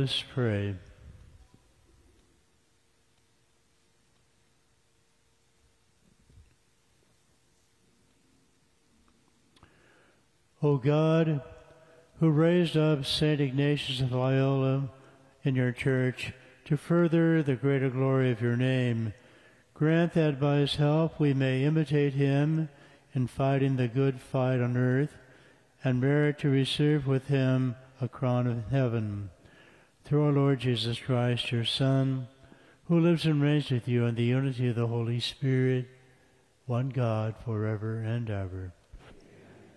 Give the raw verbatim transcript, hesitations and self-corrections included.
us pray. O God, who raised up Saint Ignatius of Loyola in your church to further the greater glory of your name, grant that by his help we may imitate him in fighting the good fight on earth and merit to receive with him a crown of heaven. Through our Lord Jesus Christ, your Son, who lives and reigns with you in the unity of the Holy Spirit, one God, forever and ever.